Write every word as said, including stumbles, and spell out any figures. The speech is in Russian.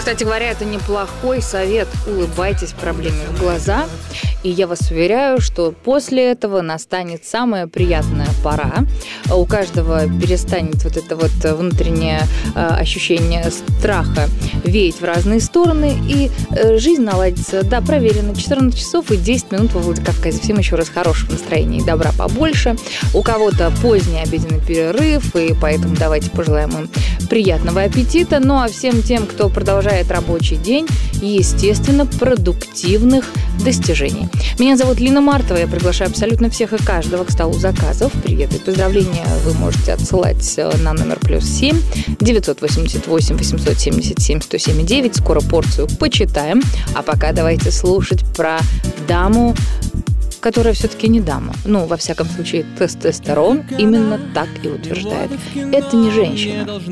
Кстати говоря, это неплохой совет. Улыбайтесь проблеме в глаза. И я вас уверяю, что после этого настанет самая приятная пора. У каждого перестанет вот это вот внутреннее э, ощущение страха веять в разные стороны, и э, жизнь наладится. Да, проверено. четырнадцать часов и десять минут во Владикавказе. Всем еще раз хорошего настроения и добра побольше. У кого-то поздний обеденный перерыв, и поэтому давайте пожелаем им приятного аппетита. Ну а всем тем, кто продолжает рабочий день, естественно, продуктивных достижений. Меня зовут Лина Мартова, я приглашаю абсолютно всех и каждого к столу заказов. Привет и поздравления вы можете отсылать на номер плюс семь девятьсот восемьдесят восемь восемьсот семьдесят семь сто семь девять. Скоро порцию почитаем, а пока давайте слушать про даму, которая все-таки не дама. Ну, во всяком случае, тестостерон именно так и утверждает. Это не женщина.